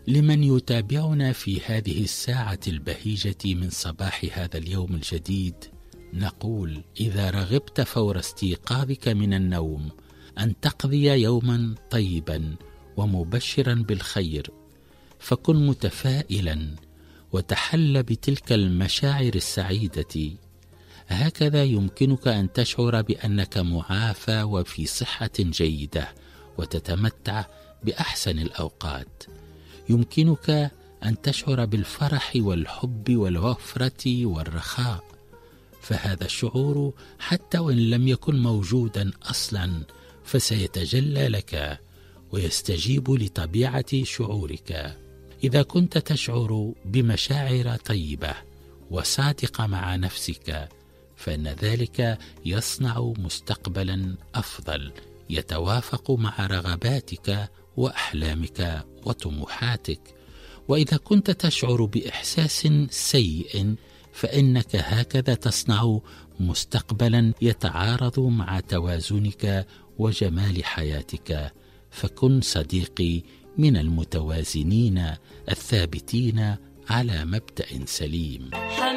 لمن يتابعنا في هذه الساعة البهيجة من صباح هذا اليوم الجديد، نقول: إذا رغبت فور استيقاظك من النوم أن تقضي يوما طيبا ومبشرا بالخير، فكن متفائلا وتحل بتلك المشاعر السعيدة. هكذا يمكنك أن تشعر بأنك معافى وفي صحة جيدة وتتمتع بأحسن الأوقات. يمكنك أن تشعر بالفرح والحب والوفرة والرخاء، فهذا الشعور حتى وإن لم يكن موجودا أصلا فسيتجلى لك ويستجيب لطبيعة شعورك. إذا كنت تشعر بمشاعر طيبة وصادقة مع نفسك، فإن ذلك يصنع مستقبلا أفضل يتوافق مع رغباتك وأحلامك وطموحاتك. وإذا كنت تشعر بإحساس سيء، فإنك هكذا تصنع مستقبلا يتعارض مع توازنك وجمال حياتك. فكن صديقي من المتوازنين الثابتين على مبدأ سليم.